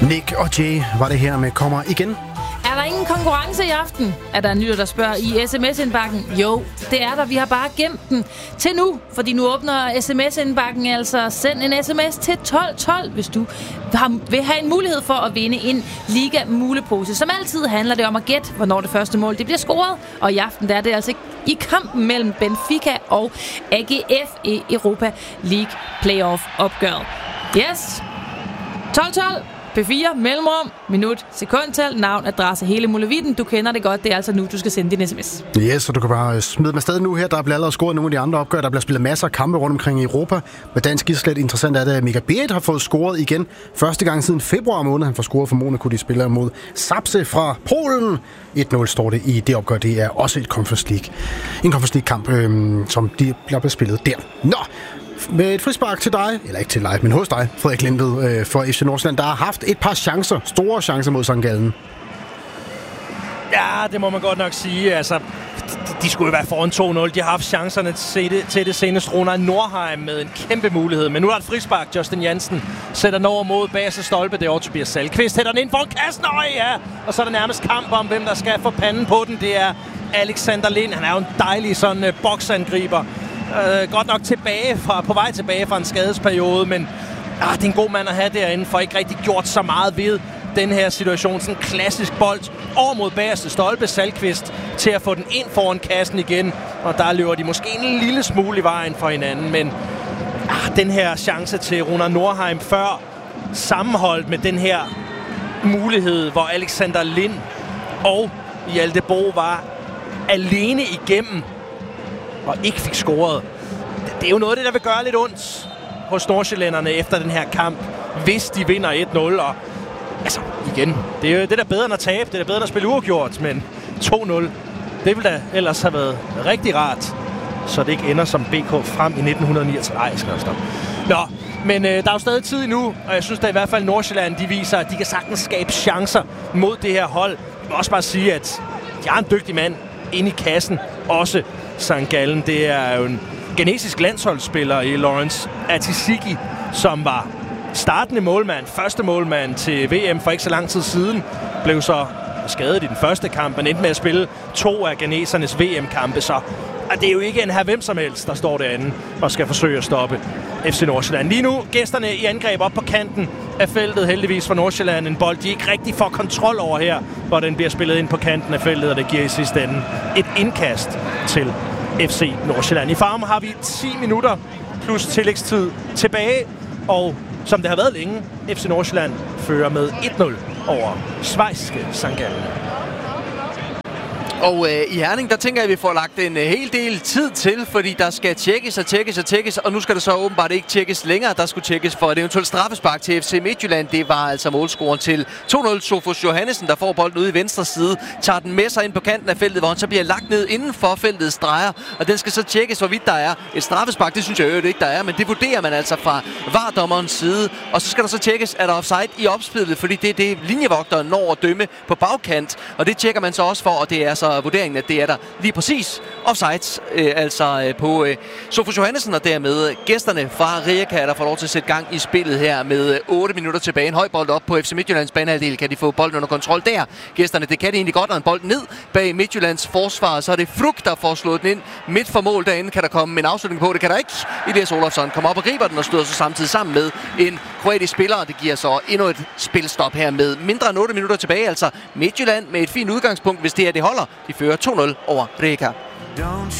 Nick og Jay var det her med Kommer igen. Er der ingen konkurrence i aften? Er der en lytter, der spørger i sms-indbakken? Jo, det er der. Vi har bare gemt den til nu, fordi nu åbner sms-indbakken. Altså send en sms til 1212, hvis du vil have en mulighed for at vinde en Liga-mulepose. Som altid handler det om at gætte, hvornår det første mål det bliver scoret. Og i aften der er det altså i kampen mellem Benfica og AGF i Europa League Playoff-opgøret. Yes, 1212. P4, mellemrum, minut, sekundtal, navn, adresse, hele muligheden. Du kender det godt, det er altså nu, du skal sende din sms. Yes, så du kan bare smide med stadig nu her. Der bliver allerede scoret nogle af de andre opgør. Der bliver spillet masser af kampe rundt omkring i Europa. Med dansk islet interessant er det, at Mika Berit har fået scoret igen. Første gang siden februar måned. Han får scoret for Monaco, de spiller mod Sapse fra Polen. 1-0 står det i det opgør. Det er også et Conference League. En Conference League-kamp, som de bliver spillet der. Nå! Med et frispark til dig, eller ikke til dig, men hos dig, Frederik Lindved for FC Nordsjælland, der har haft et par chancer, store chancer mod St. Gallen. Ja, det må man godt nok sige. Altså, de skulle jo være foran 2-0. De har haft chancerne til det seneste. Ronald Nordheim med en kæmpe mulighed. Men nu er der et frispark. Justin Jansen sætter den over mod bagerste stolpe. Det er over Tobias Salkvist. Hætter den ind foran kassen. Ja. Og så er der nærmest kamp om, hvem der skal få panden på den. Det er Alexander Lind. Han er jo en dejlig sådan boksangriber. Godt nok på vej tilbage fra en skadesperiode, men det er en god mand at have derinde, for ikke rigtig gjort så meget ved den her situation. Sådan en klassisk bold over mod bagerste stolpe, Salkvist til at få den ind foran kassen igen, og der løber de måske en lille smule i vejen for hinanden, men den her chance til Ronald Nordheim før, sammenholdt med den her mulighed, hvor Alexander Lind og Hjalte Bo var alene igennem og ikke fik scoret. Det er jo noget af det, der vil gøre lidt ondt hos nordsjællænderne efter den her kamp, hvis de vinder 1-0. Og altså, igen, det er jo det der bedre end at tabe, det er der bedre end at spille uafgjort, men 2-0, det ville da ellers have været rigtig rart, så det ikke ender som BK frem i 1939. Nå, men der er jo stadig tid endnu, og jeg synes da i hvert fald Nordsjælland, de viser, at de kan sagtens skabe chancer mod det her hold. Jeg vil også bare sige, at de har en dygtig mand inde i kassen, også St. Gallen. Det er jo en genesisk landsholdsspiller i Lawrence Atisiki, som var startende målmand, første målmand til VM for ikke så lang tid siden. Blev så skadet i den første kamp, men endte med at spille 2 af genesernes VM-kampe, så det er jo ikke en her hvem som helst, der står derinde og skal forsøge at stoppe FC Nordsjælland. Lige nu gæsterne i angreb op på kanten af feltet, heldigvis for Nordsjælland. En bold, de ikke rigtig får kontrol over her, hvor den bliver spillet ind på kanten af feltet, og det giver i sidste ende et indkast til FC Nordsjælland. I farm har vi 10 minutter plus tillægstid tilbage, og som det har været længe, FC Nordsjælland fører med 1-0 over schweiziske St. Gallen. Og i Herning, der tænker jeg, at vi får lagt en hel del tid til, fordi der skal tjekkes, og nu skal der så åbenbart ikke tjekkes længere. Der skulle tjekkes for et eventuelt straffespark til FC Midtjylland. Det var altså målscoren til 2-0. Sofus Johannesen, der får bolden ude i venstre side, tager den med sig ind på kanten af feltet, hvor han så bliver lagt ned inden for feltets drejer, og den skal så tjekkes, hvorvidt der er et straffespark. Det synes jeg jo ikke, der er, men det vurderer man altså fra VAR-dommerens side. Og så skal der så tjekkes, er der offside i opspillet, fordi det er det, linjevogteren når at dømme på bagkant, og det tjekker man så også for, og det er så vurderingen, at det er der lige præcis offside, altså på Sofus Johannesen, og dermed gæsterne fra Rijeka, der får lov til at sætte gang i spillet her med 8 minutter tilbage. En høj bold op på FC Midtjyllands banehalvdel. Kan de få bolden under kontrol der? Gæsterne, det kan de egentlig godt, og en bold ned bag Midtjyllands forsvar. Så er det Fruk, der får slået den ind midt for mål derinde. Kan der komme en afslutning på? Det kan der ikke. Elias Olofsson kommer op og griber den og støder så samtidig sammen med en kroatisk spiller, og det giver så endnu et spilstop her med mindre end 8 minutter tilbage. Altså Midtjylland med et fint udgangspunkt, hvis det her det holder. De fører 2-0 over Rijeka.